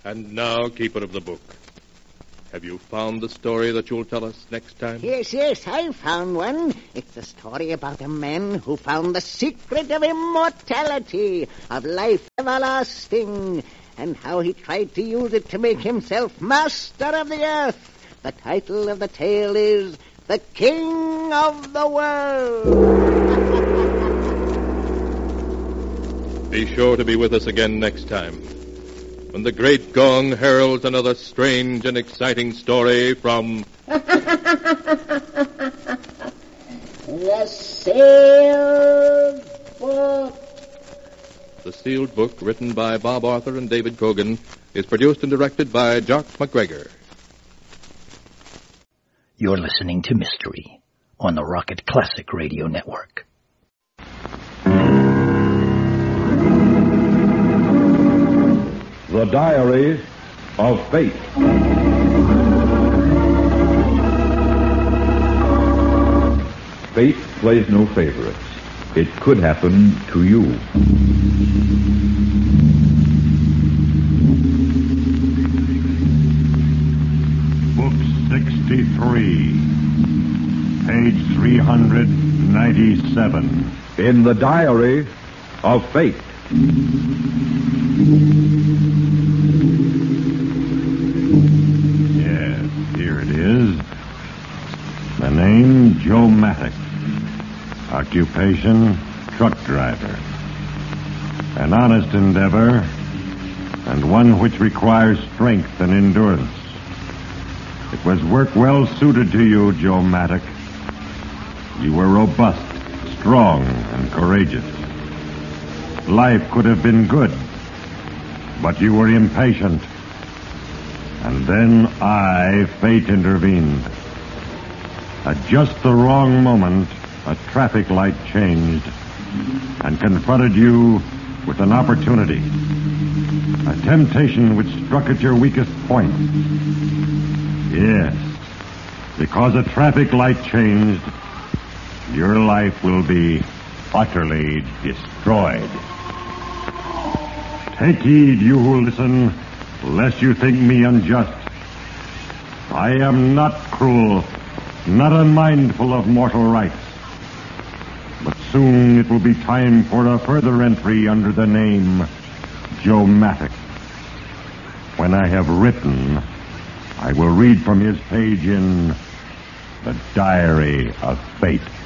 And now, keeper of the book, have you found the story that you'll tell us next time? Yes, I found one. It's a story about a man who found the secret of immortality, of life everlasting, and how he tried to use it to make himself master of the earth. The title of the tale is The King of the World. Be sure to be with us again next time, when the great gong heralds another strange and exciting story from... The Sealed Book. The Sealed Book, written by Bob Arthur and David Cogan, is produced and directed by Jock McGregor. You're listening to Mystery on the Rocket Classic Radio Network. The Diary of Fate. Fate plays no favorites. It could happen to you. Book 63, page 397. In the Diary of Fate. Yes, here it is. The name, Joe Mattock. Occupation, truck driver. An honest endeavor, and one which requires strength and endurance. It was work well suited to you, Joe Mattock. You were robust, strong, and courageous. Life could have been good, but you were impatient. And then fate intervened. At just the wrong moment, a traffic light changed and confronted you with an opportunity. A temptation which struck at your weakest point. Yes, because a traffic light changed, your life will be utterly destroyed. Take heed, you who listen, lest you think me unjust. I am not cruel, not unmindful of mortal rights. But soon it will be time for a further entry under the name Joe Mattock. When I have written, I will read from his page in The Diary of Fate.